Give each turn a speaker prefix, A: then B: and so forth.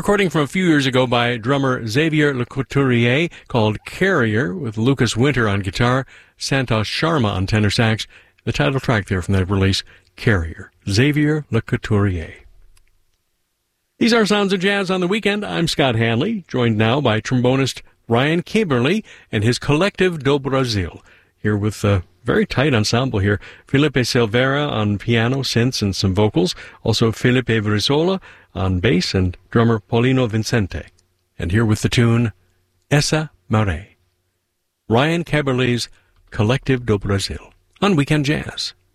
A: recording from a few years ago by drummer Xavier Le Couturier called Carrier, with Lucas Winter on guitar, Santosh Sharma on tenor sax. The title track there from that release, Carrier, Xavier Le Couturier. These are Sounds of Jazz on the Weekend. I'm Scott Hanley, joined now by trombonist Ryan Kaberle and his Collective do Brasil. Here with a very tight ensemble here. Felipe Silveira on piano, synths, and some vocals. Also Felipe Brizola on bass and drummer Paulino Vincente. And here with the tune, Essa Maré. Ryan Kaberle's Collective do Brasil on Weekend Jazz.